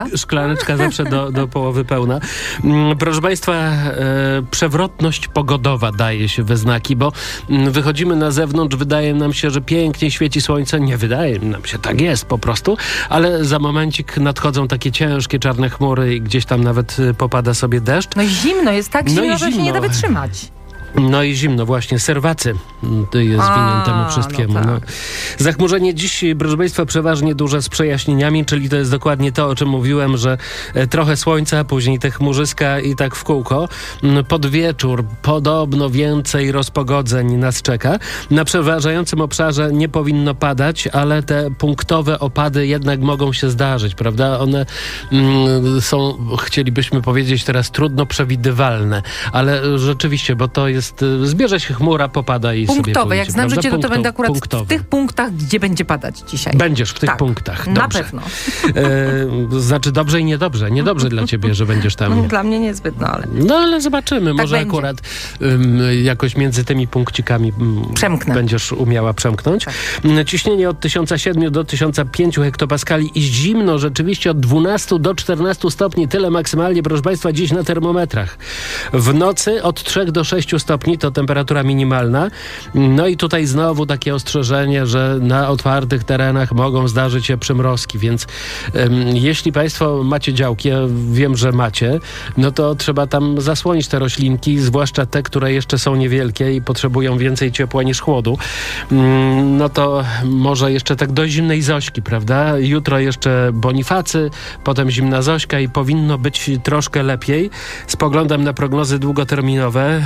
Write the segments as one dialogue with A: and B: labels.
A: Szklaneczka zawsze do połowy pełna. Proszę Państwa, przewrotność pogodowa daje się we znaki, bo wychodzimy na zewnątrz, wydaje nam się, że pięknie świeci słońce. Nie wydaje nam się, tak jest po prostu, ale za momencik nadchodzą takie ciężkie czarne chmury i gdzieś tam nawet popada sobie deszcz.
B: No i zimno, jest tak zimno, że się nie da wytrzymać.
A: No i zimno, właśnie. Serwacy jest winien temu wszystkiemu.
B: No tak.
A: Zachmurzenie dziś, proszę Państwa, przeważnie duże z przejaśnieniami, czyli to jest dokładnie to, o czym mówiłem, że trochę słońca, później te chmurzyska i tak w kółko. Pod wieczór podobno więcej rozpogodzeń nas czeka. Na przeważającym obszarze nie powinno padać, ale te punktowe opady jednak mogą się zdarzyć, prawda? One są, chcielibyśmy powiedzieć teraz, trudno przewidywalne, ale rzeczywiście, bo to jest, zbierze się chmura, popada i
B: punktowe,
A: sobie pójdzie.
B: Jak znam życie, to będę akurat w tych punktach, gdzie będzie padać dzisiaj.
A: Będziesz w tych punktach. Dobrze.
B: Na pewno.
A: Znaczy dobrze i niedobrze. Niedobrze dla ciebie, że będziesz tam.
B: Dla mnie niezbyt, no ale...
A: No ale zobaczymy.
B: Tak
A: może
B: będzie.
A: akurat jakoś między tymi punkcikami będziesz umiała przemknąć. Tak. Ciśnienie od 1007 do 1005 hektopaskali i zimno rzeczywiście od 12 do 14 stopni. Tyle maksymalnie, proszę Państwa, dziś na termometrach. W nocy od 3 do 6 stopni to temperatura minimalna. No i tutaj znowu takie ostrzeżenie, że na otwartych terenach mogą zdarzyć się przymrozki, więc jeśli Państwo macie działki, ja wiem, że macie, no to trzeba tam zasłonić te roślinki, zwłaszcza te, które jeszcze są niewielkie i potrzebują więcej ciepła niż chłodu. No to może jeszcze tak do zimnej Zośki, prawda? Jutro jeszcze Bonifacy, potem zimna Zośka i powinno być troszkę lepiej. Spoglądam na prognozy długoterminowe.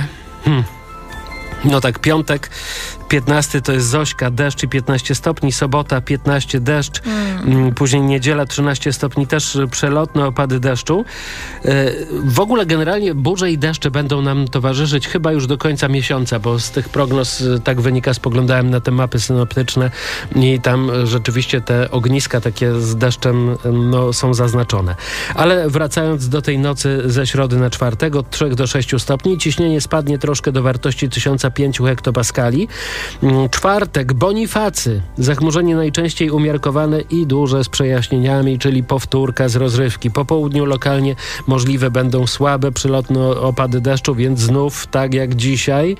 A: No tak, piątek 15 to jest Zośka, deszcz i 15 stopni, sobota 15 deszcz, później niedziela 13 stopni, też przelotne opady deszczu. W ogóle generalnie burze i deszcze będą nam towarzyszyć chyba już do końca miesiąca, bo z tych prognoz tak wynika, spoglądałem na te mapy synoptyczne i tam rzeczywiście te ogniska takie z deszczem są zaznaczone. Ale wracając do tej nocy ze środy na czwartek, od 3 do 6 stopni, ciśnienie spadnie troszkę do wartości 1005 hektopaskali. Czwartek, Bonifacy. Zachmurzenie najczęściej umiarkowane i duże z przejaśnieniami, czyli powtórka z rozrywki. Po południu lokalnie możliwe będą słabe przylotne opady deszczu, więc znów tak jak dzisiaj.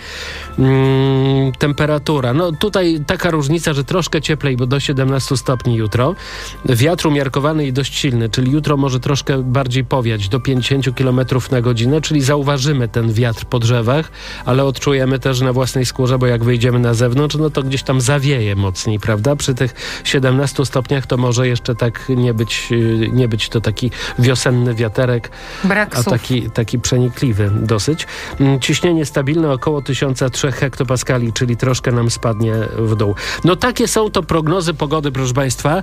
A: Temperatura. No tutaj taka różnica, że troszkę cieplej, bo do 17 stopni jutro. Wiatr umiarkowany i dość silny, czyli jutro może troszkę bardziej powiać, do 50 km na godzinę, czyli zauważymy ten wiatr po drzewach, ale odczujemy też na własnej skórze, bo jak wyjdziemy na zewnątrz, no to gdzieś tam zawieje mocniej, prawda? Przy tych 17 stopniach to może jeszcze tak nie być to taki wiosenny wiaterek, a taki przenikliwy dosyć. Ciśnienie stabilne około 1003 hektopaskali, czyli troszkę nam spadnie w dół. No takie są to prognozy pogody, proszę Państwa.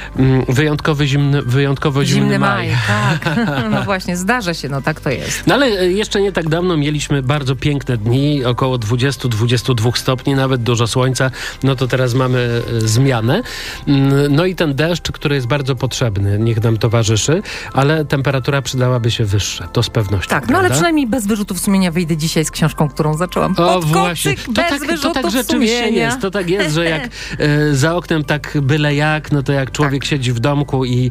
A: Wyjątkowo zimny maj.
B: Tak. No właśnie, zdarza się, no tak to jest.
A: No ale jeszcze nie tak dawno mieliśmy bardzo piękne dni, około 20-22 stopni, nawet dużo słońca, no to teraz mamy zmianę. No i ten deszcz, który jest bardzo potrzebny, niech nam towarzyszy, ale temperatura przydałaby się wyższa, to z pewnością.
B: Tak, no ale przynajmniej bez wyrzutów sumienia wyjdę dzisiaj z książką, którą zaczęłam. Podkocyk bez wyrzutów
A: to tak rzeczywiście
B: sumienia.
A: jest. To tak jest, że jak za oknem tak byle jak, no to jak człowiek siedzi w domku i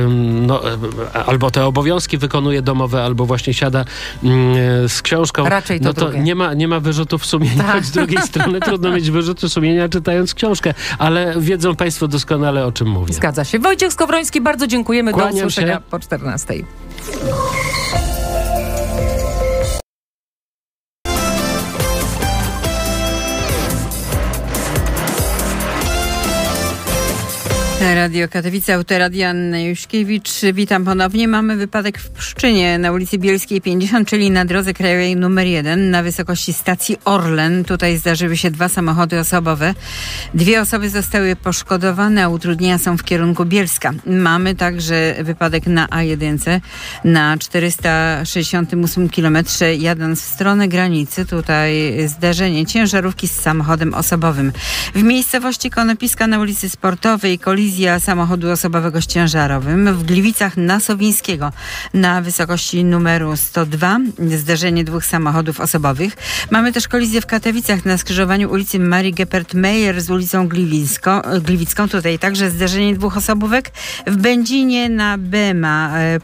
A: albo te obowiązki wykonuje domowe, albo właśnie siada z książką,
B: raczej to
A: no to nie ma wyrzutów sumienia, choć z drugiej strony trudno mieć wyrzuty sumienia czytając książkę, ale wiedzą Państwo doskonale, o czym mówię.
B: Zgadza się. Wojciech Skowroński, bardzo dziękujemy.
A: Kłaniam
B: do usłyszenia
A: się.
B: po 14.
C: Radio Katowice, Autoradio Anna Juszkiewicz. Witam ponownie. Mamy wypadek w Pszczynie na ulicy Bielskiej 50, czyli na drodze krajowej nr 1 na wysokości stacji Orlen. Tutaj zdarzyły się 2 samochody osobowe. 2 osoby zostały poszkodowane, a utrudnienia są w kierunku Bielska. Mamy także wypadek na A1 na 468 km jadąc w stronę granicy. Tutaj zdarzenie ciężarówki z samochodem osobowym. W miejscowości Konopiska na ulicy Sportowej kolizja kolizja samochodu osobowego z ciężarowym. W Gliwicach na Sowińskiego na wysokości numeru 102 zderzenie dwóch samochodów osobowych. Mamy też kolizję w Katowicach na skrzyżowaniu ulicy Marii Geppert-Meyer z ulicą Gliwicką. Tutaj także zderzenie dwóch osobówek. W Będzinie na Bema